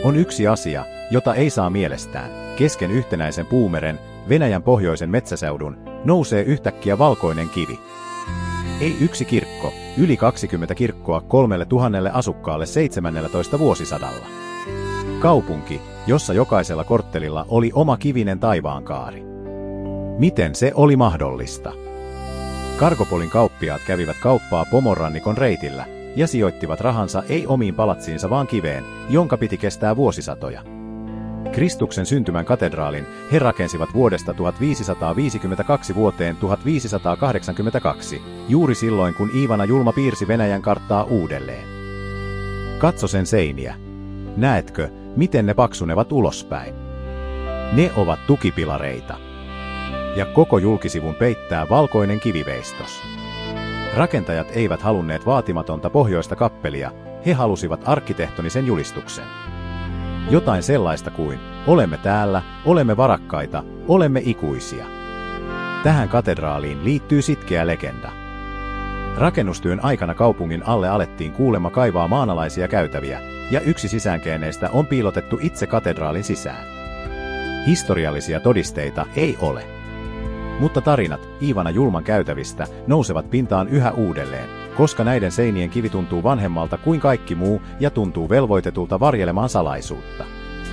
On yksi asia, jota ei saa mielestään. Kesken yhtenäisen puumeren, Venäjän pohjoisen metsäseudun, nousee yhtäkkiä valkoinen kivi. Ei yksi kirkko, yli 20 kirkkoa 3000 asukkaalle 17. vuosisadalla. Kaupunki, jossa jokaisella korttelilla oli oma kivinen taivaankaari. Miten se oli mahdollista? Kargopolin kauppiaat kävivät kauppaa Pomorrannikon reitillä ja sijoittivat rahansa ei omiin palatsiinsa vaan kiveen, jonka piti kestää vuosisatoja. Kristuksen syntymän katedraalin he rakensivat vuodesta 1552 vuoteen 1582, juuri silloin kun Iivana Julma piirsi Venäjän karttaa uudelleen. Katso sen seiniä. Näetkö, miten ne paksunevat ulospäin? Ne ovat tukipilareita. Ja koko julkisivun peittää valkoinen kiviveistos. Rakentajat eivät halunneet vaatimatonta pohjoista kappelia, he halusivat arkkitehtonisen julistuksen. Jotain sellaista kuin, olemme täällä, olemme varakkaita, olemme ikuisia. Tähän katedraaliin liittyy sitkeä legenda. Rakennustyön aikana kaupungin alle alettiin kuulemma kaivaa maanalaisia käytäviä, ja yksi sisäänkäänneistä on piilotettu itse katedraalin sisään. Historiallisia todisteita ei ole. Mutta tarinat Iivana Julman käytävistä nousevat pintaan yhä uudelleen, koska näiden seinien kivi tuntuu vanhemmalta kuin kaikki muu ja tuntuu velvoitetulta varjelemaan salaisuutta.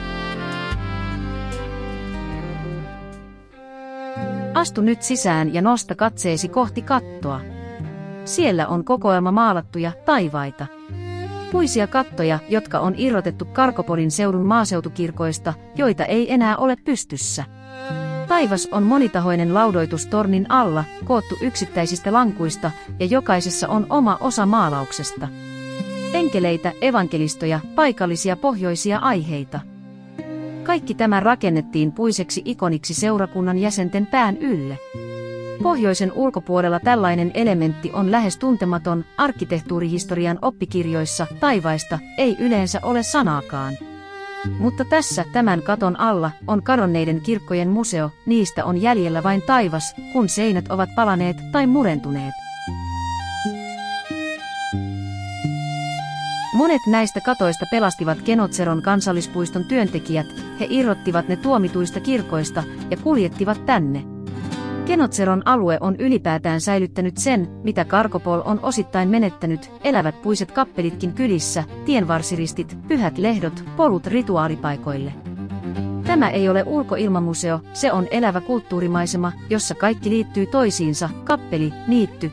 Astu nyt sisään ja nosta katseesi kohti kattoa. Siellä on kokoelma maalattuja taivaita. Puisia kattoja, jotka on irrotettu Kargopolin seudun maaseutukirkoista, joita ei enää ole pystyssä. Taivas on monitahoinen laudoitus tornin alla, koottu yksittäisistä lankuista, ja jokaisessa on oma osa maalauksesta. Enkeleitä, evankelistoja, paikallisia pohjoisia aiheita. Kaikki tämä rakennettiin puiseksi ikoniksi seurakunnan jäsenten pään ylle. Pohjoisen ulkopuolella tällainen elementti on lähes tuntematon, arkkitehtuurihistorian oppikirjoissa taivaista ei yleensä ole sanaakaan. Mutta tässä, tämän katon alla, on kadonneiden kirkkojen museo, niistä on jäljellä vain taivas, kun seinät ovat palaneet tai murentuneet. Monet näistä katoista pelastivat Kenotseron kansallispuiston työntekijät, he irrottivat ne tuomituista kirkoista ja kuljettivat tänne. Kenotseron alue on ylipäätään säilyttänyt sen, mitä Kargopol on osittain menettänyt, elävät puiset kappelitkin kylissä, tienvarsiristit, pyhät lehdot, polut rituaalipaikoille. Tämä ei ole ulkoilmamuseo, se on elävä kulttuurimaisema, jossa kaikki liittyy toisiinsa, kappeli, niitty,